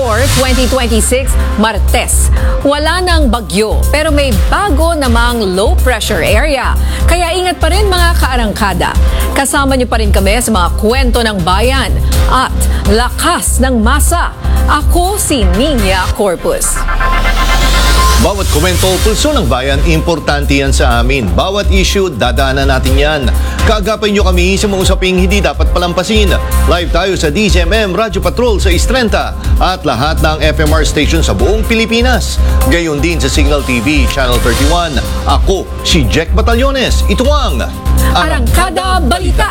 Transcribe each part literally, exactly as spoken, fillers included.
four, twenty twenty-six, Martes. Wala nang bagyo pero may bago namang low pressure area. Kaya ingat pa rin mga kaarangkada. Kasama niyo pa rin kami sa mga kwento ng bayan at lakas ng masa. Ako si Nina Corpus. Bawat komento, pulso ng bayan, importante yan sa amin. Bawat issue, dadaanan natin yan. Kaagapin nyo kami sa mga usaping hindi dapat palampasin. Live tayo sa D Z M M Radio Patrol sa Istrenta at lahat ng F M R station sa buong Pilipinas. Gayon din sa Signal T V Channel thirty-one. Ako, si Jack Batallones. Ito ang Arangkada Balita.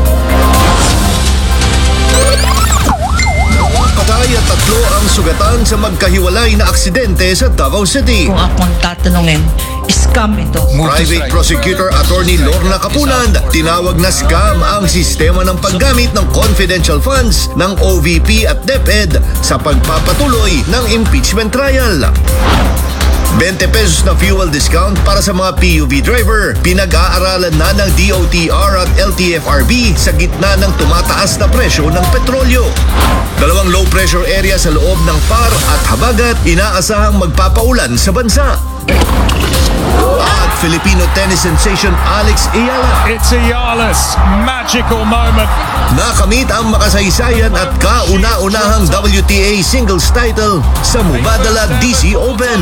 Patay at tatlo ang sugatan sa magkahiwalay na aksidente sa Davao City. Kung akong tatanungin, scam ito. Private Prosecutor Attorney Lorna Capunan, tinawag na scam ang sistema ng paggamit ng confidential funds ng O V P at DepEd sa pagpapatuloy ng impeachment trial. twenty pesos na fuel discount para sa mga P U V driver. Pinag-aaralan na ng D O T R at L T F R B sa gitna ng tumataas na presyo ng petrolyo. Dalawang low pressure area sa loob ng P A R at Habagat inaasahang magpapaulan sa bansa. At Filipino tennis sensation Alex Ayala. It's Ayala's magical moment. Nakamit ang makasaysayan at kauna-unahang W T A singles title sa Mubadala D C Open.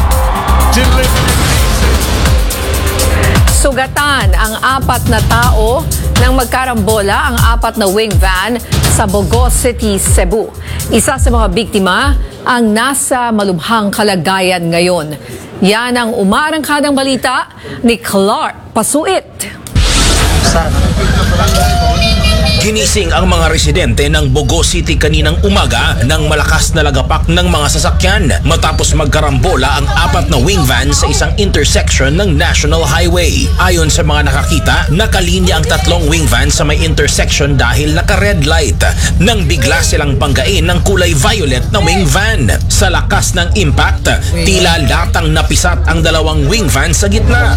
Sugatan ang apat na tao nang magkarambola ang apat na wing van sa Bogo City, Cebu. Isa sa mga biktima ang nasa malubhang kalagayan ngayon. Yan ang umarangkadang balita ni Clark Pasuit. Ginising ang mga residente ng Bogo City kaninang umaga ng malakas na lagapak ng mga sasakyan matapos magkarambola ang apat na wing van sa isang intersection ng National Highway. Ayon sa mga nakakita, nakalinya ang tatlong wing van sa may intersection dahil naka-red light nang bigla silang banggain ng kulay violet na wing van. Sa lakas ng impact, tila latang napisat ang dalawang wing van sa gitna.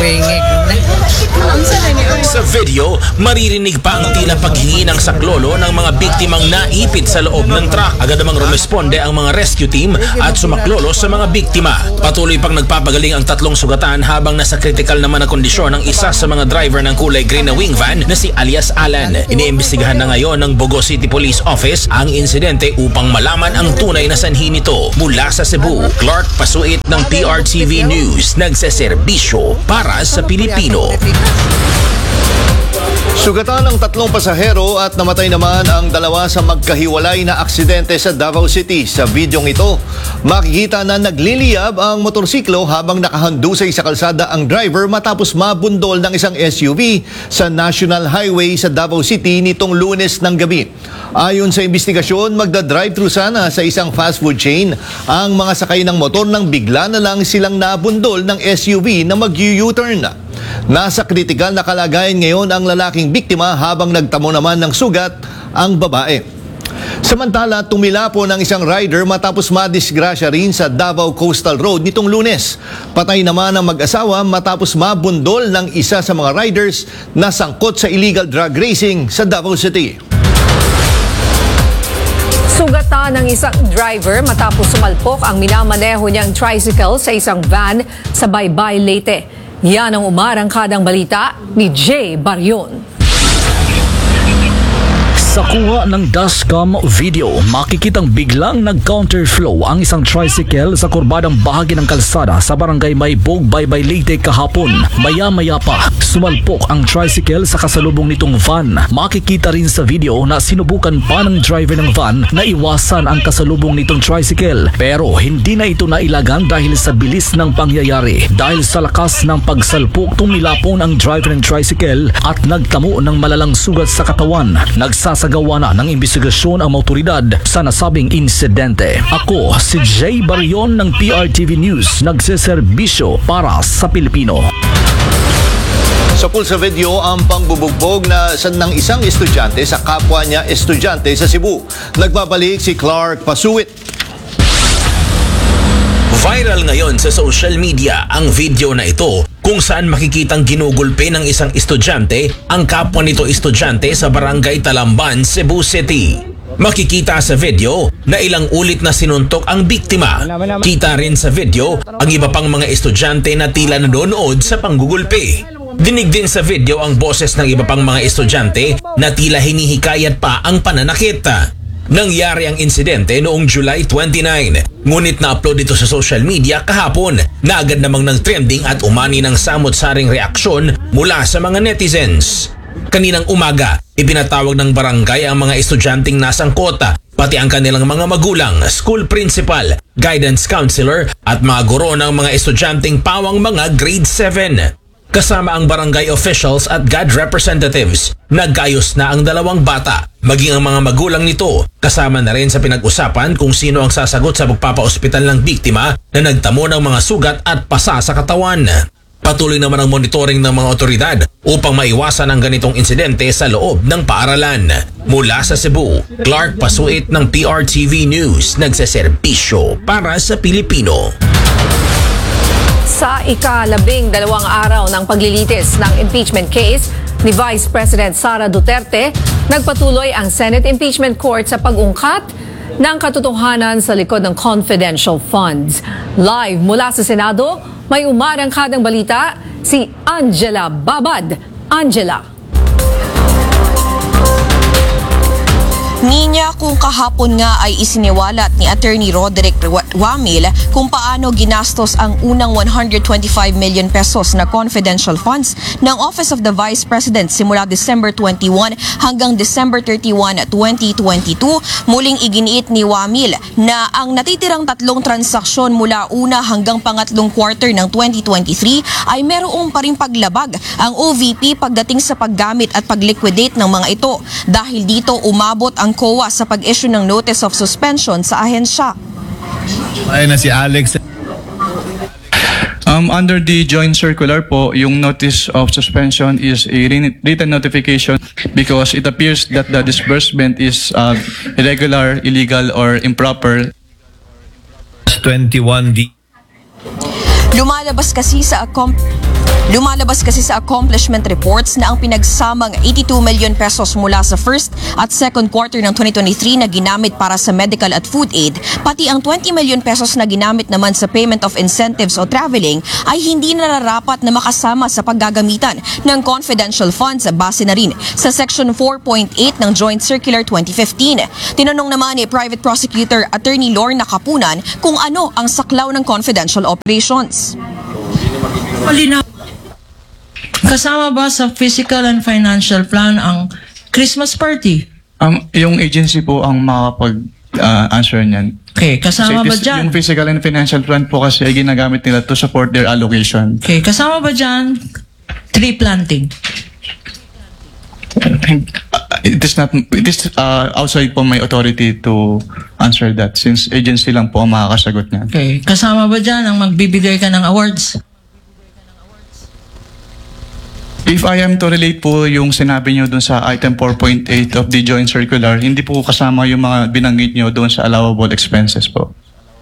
Sa video, maririnig pa ang tila paghingi ng saklolo ng mga biktimang naipit sa loob ng truck. Agad namang rumesponde ang mga rescue team at sumaklolo sa mga biktima. Patuloy pang nagpapagaling ang tatlong sugatan habang nasa critical naman na kondisyon ang isa sa mga driver ng kulay green na wing van na si alias Alan. Iniimbestigahan na ngayon ng Bogo City Police Office ang insidente upang malaman ang tunay na sanhi nito. Mula sa Cebu, Clark Pasuit ng P R T V News, nagseserbisyo para sa Pilipino. Sugatan ang tatlong pasahero at namatay naman ang dalawa sa magkahiwalay na aksidente sa Davao City. Sa videong ito, makikita na nagliliyab ang motorsiklo habang nakahandusay sa kalsada ang driver matapos mabundol ng isang S U V sa National Highway sa Davao City nitong Lunes ng gabi. Ayon sa investigasyon, magda-drive-thru sana sa isang fast food chain ang mga sakay ng motor nang bigla na lang silang nabundol ng S U V na mag-U-turn. Nasa kritikal na kalagayan ngayon ang lalaking biktima habang nagtamo naman ng sugat ang babae. Samantala, tumilapo ng isang rider matapos madisgrasya rin sa Davao Coastal Road nitong Lunes. Patay naman ang mag-asawa matapos mabundol ng isa sa mga riders na sangkot sa illegal drug racing sa Davao City. Sugatan ng isang driver matapos sumalpok ang minamaneho niyang tricycle sa isang van sa Baybay, Leyte. Yan ang umarangkadang balita ni Jay Barion. Sa kuha ng dashcam video, makikitang biglang nag-counterflow ang isang tricycle sa kurbadang bahagi ng kalsada sa barangay Maybog, Baybay, Leyte kahapon. Maya-maya pa, sumalpok ang tricycle sa kasalubong nitong van. Makikita rin sa video na sinubukan pa ng driver ng van na iwasan ang kasalubong nitong tricycle. Pero hindi na ito nailagan dahil sa bilis ng pangyayari. Dahil sa lakas ng pagsalpok, tumilapon ang driver ng tricycle at nagtamo ng malalang sugat sa katawan. Nagsas Sa gawa na ng imbestigasyon ang autoridad sa nasabing insidente. Ako si Jay Barion ng P R T V News, nagseserbisyo para sa Pilipino. Sa pulsa video ang pangbubugbog na ng isang estudyante sa kapwa niya estudyante sa Cebu. Nagbabalik si Clark Pasuit. Viral ngayon sa social media ang video na ito kung saan makikitang ginugulpe ng isang estudyante ang kapwa nito estudyante sa barangay Talamban, Cebu City. Makikita sa video na ilang ulit na sinuntok ang biktima. Kita rin sa video ang iba pang mga estudyante na tila nanonood sa panggugulpi. Dinig din sa video ang boses ng iba pang mga estudyante na tila hinihikayat pa ang pananakit. Nangyari ang insidente noong July twenty-nine. Ngunit na-upload ito sa social media kahapon na agad namang nag-trending at umani ng samot-saring reaksyon mula sa mga netizens. Kaninang umaga, ipinatawag ng barangay ang mga estudyanteng nasangkot, pati ang kanilang mga magulang, school principal, guidance counselor at mga guro ng mga estudyanteng pawang mga grade seven. Kasama ang barangay officials at G A D representatives, nagkayos na ang dalawang bata, maging ang mga magulang nito. Kasama na rin sa pinag-usapan kung sino ang sasagot sa pagpapa-ospital ng biktima na nagtamo ng mga sugat at pasa sa katawan. Patuloy naman ang monitoring ng mga otoridad upang maiwasan ang ganitong insidente sa loob ng paaralan. Mula sa Cebu, Clark Pasuit ng P R T V News, nagseserbisyo para sa Pilipino. Sa ikalabing dalawang araw ng paglilitis ng impeachment case ni Vice President Sara Duterte, nagpatuloy ang Senate Impeachment Court sa pag-ungkat ng katotohanan sa likod ng confidential funds. Live mula sa Senado, may umarangkadang balita si Angela Babad. Angela. Ninya, kung kahapon nga ay isiniwalat ni Attorney Roderick Wamil kung paano ginastos ang unang one hundred twenty-five million pesos na confidential funds ng Office of the Vice President simula December twenty-one hanggang December thirty-one, twenty twenty-two, muling iginiit ni Wamil na ang natitirang tatlong transaksyon mula una hanggang pangatlong quarter ng twenty twenty-three ay merong pa ring paglabag ang O V P pagdating sa paggamit at pagliquidate ng mga ito. Dahil dito umabot ang C O A sa pag-issue ng notice of suspension sa ahensya. Ayun na si Alex. Um, under the joint circular po, yung notice of suspension is a written notification because it appears that the disbursement is uh, irregular, illegal, or improper. twenty-one D. Lumalabas kasi sa accom- Lumalabas kasi sa accomplishment reports na ang pinagsamang eighty-two million pesos mula sa first at second quarter ng twenty twenty-three na ginamit para sa medical at food aid, pati ang twenty million pesos na ginamit naman sa payment of incentives o traveling ay hindi nararapat na makasama sa paggagamitan ng confidential funds base na rin sa Section four point eight ng Joint Circular twenty fifteen. Tinanong naman ni Private Prosecutor Attorney Lorna Kapunan kung ano ang saklaw ng confidential operations. Malinaw. Kasama ba sa physical and financial plan ang Christmas party? Um, yung agency po ang makapag-answer uh, niyan. Okay, kasama ba is, dyan? Yung physical and financial plan po kasi ay ginagamit nila to support their allocation. Okay, kasama ba dyan tree planting? It is not, it is uh, outside po my authority to answer that since agency lang po ang makakasagot niyan. Okay, kasama ba dyan ang magbibigay ka ng awards? If I am to relate po yung sinabi nyo dun sa item four point eight of the joint circular, hindi po kasama yung mga binanggit nyo dun sa allowable expenses po.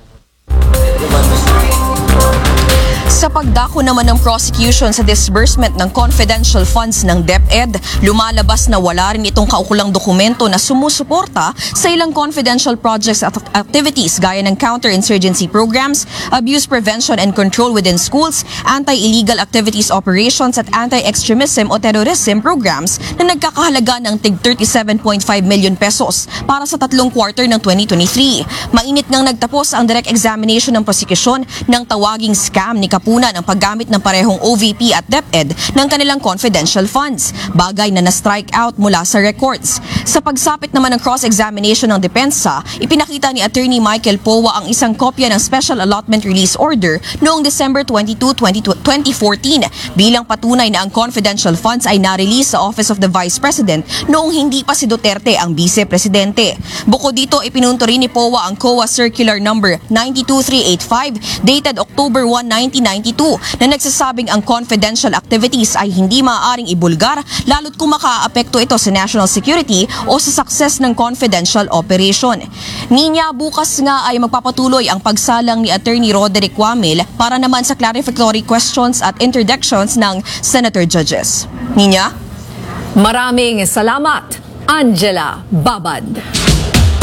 Sa pagdako naman ng prosecution sa disbursement ng confidential funds ng DepEd, lumalabas na wala rin itong kaukulang dokumento na sumusuporta sa ilang confidential projects at activities gaya ng counter-insurgency programs, abuse prevention and control within schools, anti-illegal activities operations at anti-extremism o terrorism programs na nagkakahalaga ng tig thirty-seven point five million pesos para sa tatlong quarter ng twenty twenty-three. Mainit ngang nagtapos ang direct examination ng prosecution ng tawaging scam ni Kapunan ang paggamit ng parehong O V P at DepEd ng kanilang confidential funds, bagay na na-strike out mula sa records. Sa pagsapit naman ng cross-examination ng depensa, ipinakita ni Attorney Michael Powa ang isang kopya ng Special Allotment Release Order noong December twenty-second, twenty fourteen bilang patunay na ang confidential funds ay na-release sa Office of the Vice President noong hindi pa si Duterte ang Vice Presidente. Bukod dito, ipinunto rin ni Powa ang C O A Circular Number nine two three eight five dated October first, nineteen ninety-two na nagsasabing ang confidential activities ay hindi maaaring ibulgar lalo't kung makaapekto ito sa national security o sa success ng confidential operation. Ninya, bukas nga ay magpapatuloy ang pagsalang ni Attorney Roderick Wamil para naman sa clarificatory questions at interdictions ng senator judges. Ninya? Maraming salamat, Angela Babad.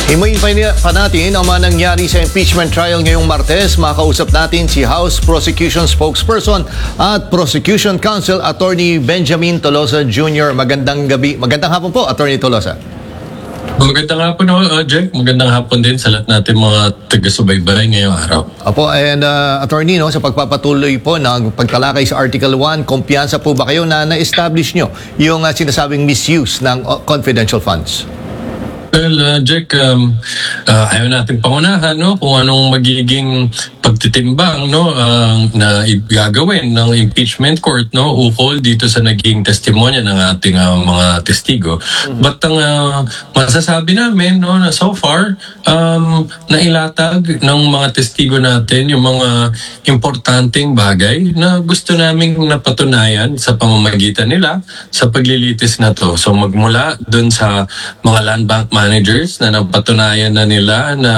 Himuin pa ni- pa natin ang mga nangyari sa impeachment trial ngayong Martes. Makausap natin si House Prosecution Spokesperson at Prosecution Counsel Attorney Benjamin Tolosa Junior Magandang gabi. Magandang hapon po, Attorney Tolosa. Magandang hapon, uh, Jack. Magandang hapon din sa lahat natin mga taga-subaybay ngayong araw. Apo, and uh, Attorney, no, sa pagpapatuloy po ng pagtalakay sa Article one, kumpiyansa po ba kayo na na-establish nyo yung uh, sinasabing misuse ng uh, confidential funds? Well, uh, Jack, um, uh, ayaw natin pangunahan no, kung anong magiging pagtitimbang no, uh, na gagawin ng impeachment court no, ukol dito sa naging testimonya ng ating uh, mga testigo. Mm-hmm. But ang uh, masasabi namin no, na so far, um, nailatag ng mga testigo natin yung mga importanteng bagay na gusto naming napatunayan sa pamamagitan nila sa paglilitis na to. So magmula dun sa mga land bank managers na napatunayan na nila na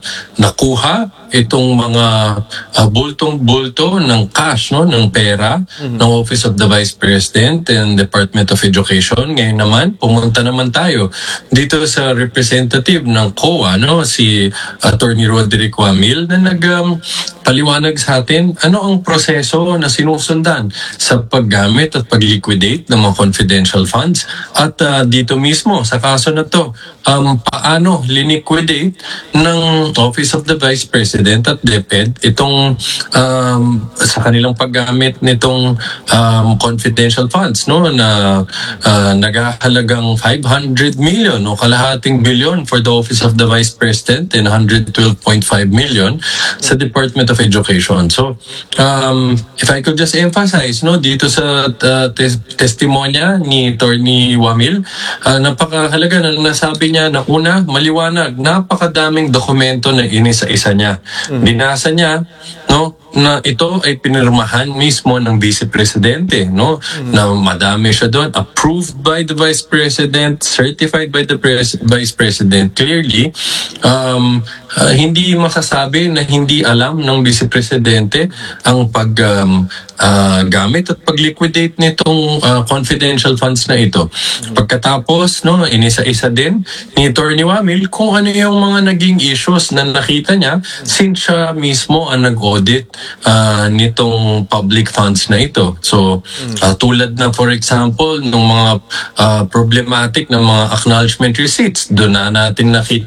nakuha itong mga uh, bultong-bulto ng cash, no, ng pera mm-hmm. ng Office of the Vice President and Department of Education. Ngayon naman, pumunta naman tayo dito sa representative ng C O A, no, si Attorney Roderick Wamil, na nagpaliwanag um, sa atin ano ang proseso na sinusundan sa paggamit at pag-liquidate ng mga confidential funds. At uh, dito mismo, sa kaso na to, um, paano liniquidate ng Office of the Vice President at DepEd itong um, sa kanilang paggamit nitong um, confidential funds no na uh, naghahalagang five hundred million o kalahating bilyon for the Office of the Vice President and one hundred twelve point five million sa Department of Education. So um, if I could just emphasize no dito sa uh, tes- testimonya ni Attorney Wamil, uh, napakahalaga na nasabi niya na una, maliwanag, napakadaming dokumento na inisa-isa niya. Mm. Binasa niya no na ito ay pinirmahan mismo ng Vice Presidente no mm. na madami siya doon, approved by the Vice President, certified by the Pres- Vice President. Clearly um, uh, hindi masasabi na hindi alam ng Vice Presidente ang pag um, uh, gamit at pag-liquidate nitong uh, confidential funds na ito. Pagkatapos no inisa-isa din ni Attorney Wamil kung ano yung mga naging issues na nakita niya since siya mismo ang nag-audit uh, nitong public funds na ito. So uh, tulad na for example ng mga uh, problematic na mga acknowledgement receipts, doon na natin nakita